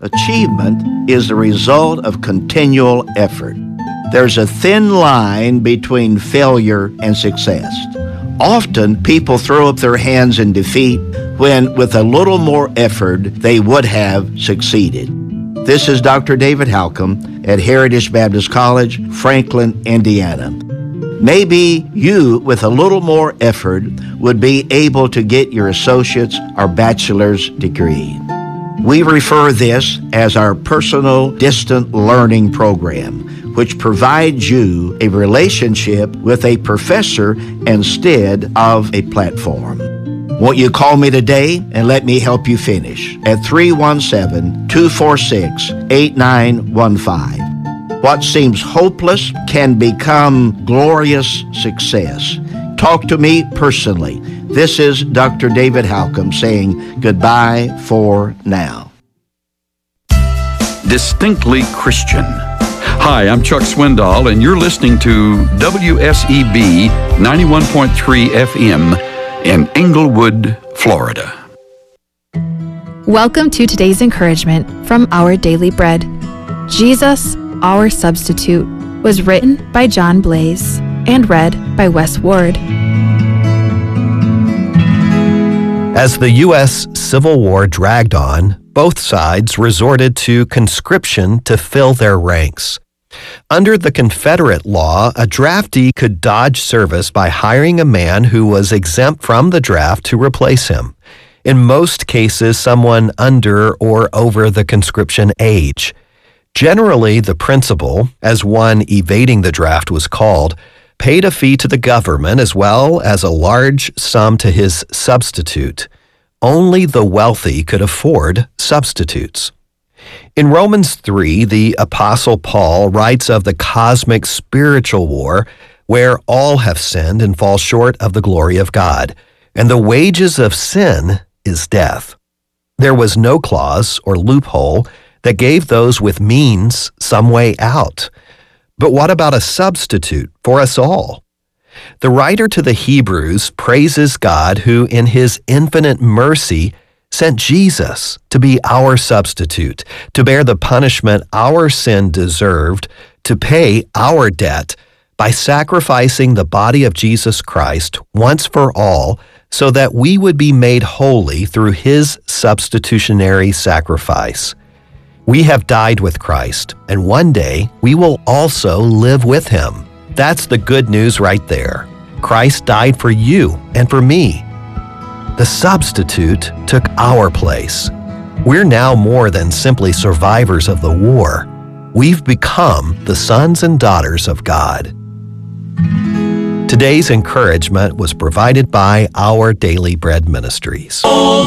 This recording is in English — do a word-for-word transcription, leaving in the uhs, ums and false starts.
achievement is the result of continual effort. There's a thin line between failure and success. Often, people throw up their hands in defeat when, with a little more effort, they would have succeeded. This is Doctor David Halcomb at Heritage Baptist College, Franklin, Indiana. Maybe you, with a little more effort, would be able to get your associate's or bachelor's degree. We refer this as our personal distant learning program, which provides you a relationship with a professor instead of a platform. Won't you call me today and let me help you finish at three one seven, two four six, eight nine one five. What seems hopeless can become glorious success. Talk to me personally. This is Doctor David Halcomb saying goodbye for now. Distinctly Christian. Hi, I'm Chuck Swindoll, and you're listening to W S E B ninety-one point three F M in Englewood, Florida. Welcome to today's encouragement from Our Daily Bread. Jesus, Our Substitute, was written by John Blaze and read by Wes Ward. As the U S Civil War dragged on, both sides resorted to conscription to fill their ranks. Under the Confederate law, a draftee could dodge service by hiring a man who was exempt from the draft to replace him. In most cases, someone under or over the conscription age. Generally, the principal, as one evading the draft was called, paid a fee to the government as well as a large sum to his substitute. Only the wealthy could afford substitutes. In Romans three, the Apostle Paul writes of the cosmic spiritual war where all have sinned and fall short of the glory of God, and the wages of sin is death. There was no clause or loophole that gave those with means some way out. But what about a substitute for us all? The writer to the Hebrews praises God who, in his infinite mercy, sent Jesus to be our substitute, to bear the punishment our sin deserved, to pay our debt by sacrificing the body of Jesus Christ once for all, so that we would be made holy through his substitutionary sacrifice. We have died with Christ, and one day we will also live with him. That's the good news right there. Christ died for you and for me. The substitute took our place. We're now more than simply survivors of the war. We've become the sons and daughters of God. Today's encouragement was provided by Our Daily Bread Ministries.